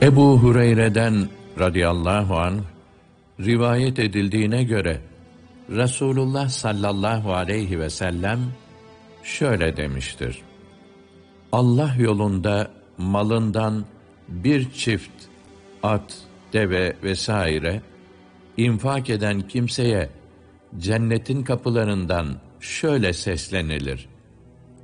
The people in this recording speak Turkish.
Ebu Hureyre'den radıyallahu anh rivayet edildiğine göre Resulullah sallallahu aleyhi ve sellem şöyle demiştir: Allah yolunda malından bir çift at, deve vesaire infak eden kimseye cennetin kapılarından şöyle seslenilir: